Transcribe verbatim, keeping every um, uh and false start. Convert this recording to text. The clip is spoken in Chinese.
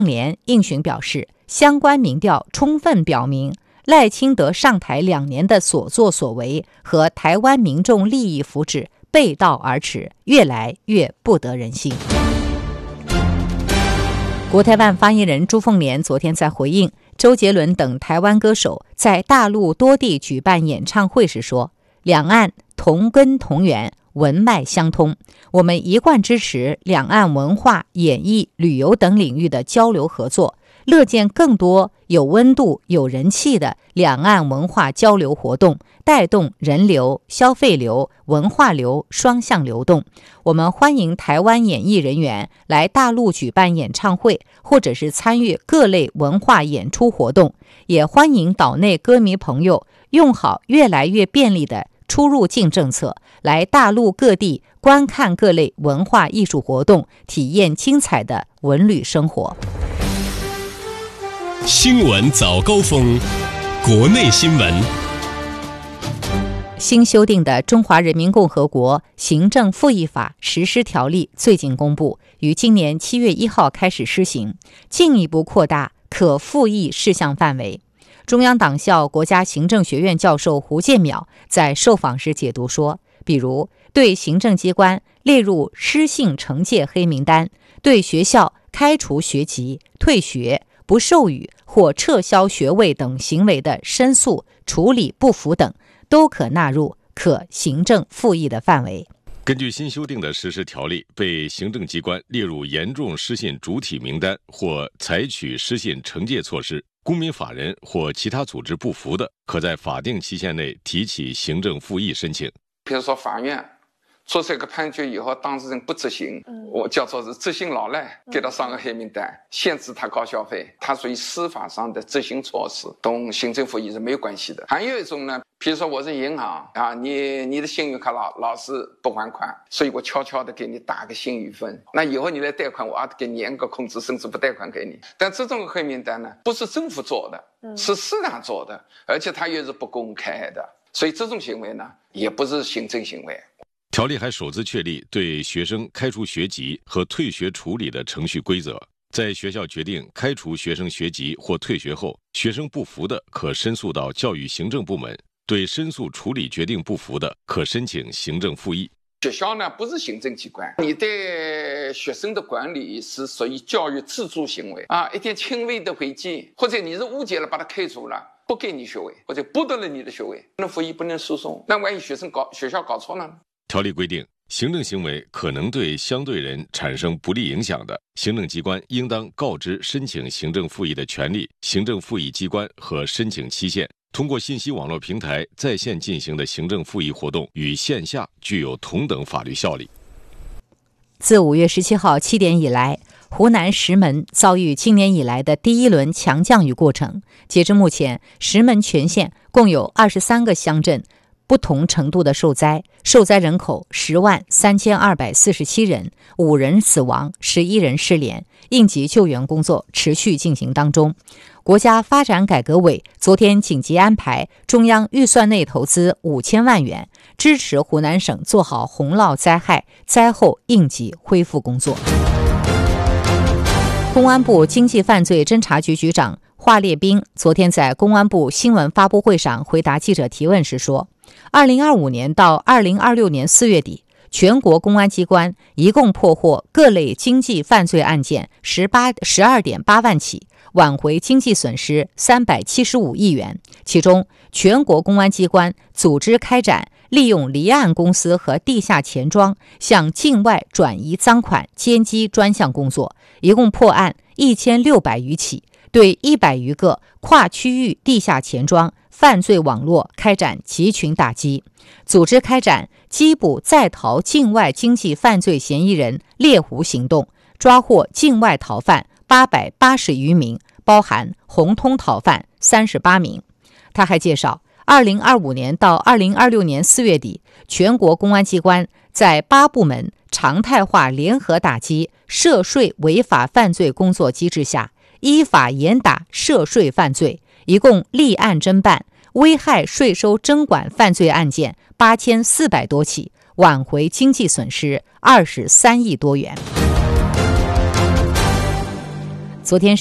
联应询表示，相关民调充分表明，赖清德上台两年的所作所为和台湾民众利益福祉背道而驰，越来越不得人心。国台办发言人朱凤莲昨天在回应周杰伦等台湾歌手在大陆多地举办演唱会时说，两岸同根同源，文脉相通，我们一贯支持两岸文化、演艺、旅游等领域的交流合作，乐见更多有温度、有人气的两岸文化交流活动，带动人流、消费流、文化流双向流动。我们欢迎台湾演艺人员来大陆举办演唱会，或者是参与各类文化演出活动，也欢迎岛内歌迷朋友用好越来越便利的出入境政策，来大陆各地观看各类文化艺术活动，体验精彩的文旅生活。 新闻早高峰，国内新闻。 新修订的《中华人民共和国行政复议法实施条例》最近公布，于今年七月一号开始施行，进一步扩大可复议事项范围。中央党校国家行政学院教授胡建淼在受访时解读说，比如对行政机关列入失信惩戒黑名单，对学校开除学籍、退学、不授予或撤销学位等行为的申诉处理不服等，都可纳入可行政复议的范围。 根据新修订的实施条例，被行政机关列入严重失信主体名单或采取失信惩戒措施，公民法人或其他组织不服的，可在法定期限内提起行政复议申请。 比如说法院做这个判决以后，当事人不执行，我叫做是执行老赖，给他上个黑名单，限制他高消费，它属于司法上的执行措施，同行政复议是没有关系的。还有一种呢，比如说我是银行啊，你你的信用卡老老是不还款，所以我悄悄的给你打个信誉分，那以后你来贷款，我还得给你严格控制，甚至不贷款给你。但这种黑名单呢，不是政府做的，是市场做的，而且它也是不公开的，所以这种行为呢，也不是行政行为。 条例还首次确立对学生开除学籍和退学处理的程序规则，在学校决定开除学生学籍或退学后，学生不服的可申诉到教育行政部门，对申诉处理决定不服的，可申请行政复议。 学校呢不是行政机关，你对学生的管理是属于教育自主行为啊，一点轻微的违纪，或者你是误解了把他开除了，不给你学位，或者剥夺了你的学位，不能复议，不能诉讼，那万一学生搞学校搞错了呢？ 条例规定，行政行为可能对相对人产生不利影响的，行政机关应当告知申请行政复议的权利、行政复议机关和申请期限。通过信息网络平台在线进行的行政复议活动与线下具有同等法律效力。 自五月十七号七点以来，湖南石门遭遇今年以来的第一轮强降雨过程。截至目前，石门全县共有二十三个乡镇不同程度的受灾，受灾人口十万三千二百四十七人，五人死亡，十一人失联。应急救援工作持续进行当中。国家发展改革委昨天紧急安排中央预算内投资五千万元，支持湖南省做好洪涝灾害灾后应急恢复工作。公安部经济犯罪侦查局局长华烈斌昨天在公安部新闻发布会上回答记者提问时说，二零二五年到二零二六年四月底，全国公安机关一共破获各类经济犯罪案件十八十二点八万起，挽回经济损失三百七十五亿元。其中，全国公安机关组织开展利用离岸公司和地下钱庄向境外转移赃款歼击专项工作，一共破案一千六百余起，对一百余个跨区域地下钱庄犯罪网络开展集群打击，组织开展缉捕在逃境外经济犯罪嫌疑人猎狐行动，抓获境外逃犯八百八十余名，包含红通逃犯三十八名。他还介绍，二零二五年到二零二六年四月底，全国公安机关在八部门常态化联合打击涉税违法犯罪工作机制下，依法严打涉税犯罪，一共立案侦办危害税收征管犯罪案件八千四百多起，挽回经济损失二十三亿多元。 昨天